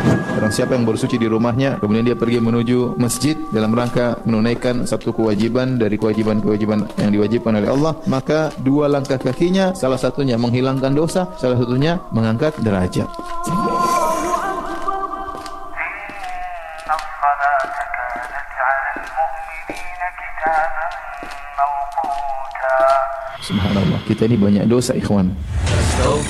Barang siapa yang bersuci di rumahnya, kemudian dia pergi menuju masjid dalam rangka menunaikan satu kewajiban dari kewajiban-kewajiban yang diwajibkan oleh Allah, maka dua langkah kakinya salah satunya menghilangkan dosa, salah satunya mengangkat derajat. Subhanallah, kita ini banyak dosa, ikhwan.